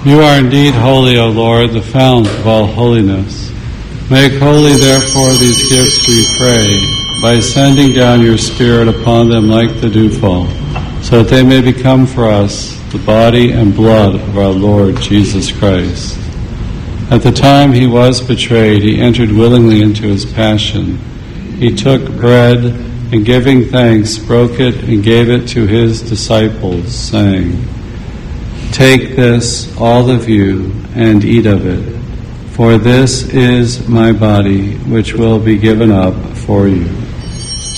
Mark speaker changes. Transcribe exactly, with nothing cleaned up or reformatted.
Speaker 1: You are indeed holy, O Lord, the fount of all holiness. Make holy, therefore, these gifts, we pray, by sending down your Spirit upon them like the dewfall, so that they may become for us the body and blood of our Lord Jesus Christ. At the time he was betrayed, he entered willingly into his passion. He took bread, and giving thanks, broke it and gave it to his disciples, saying, "Take this, all of you, and eat of it, for this is my body, which will be given up for you."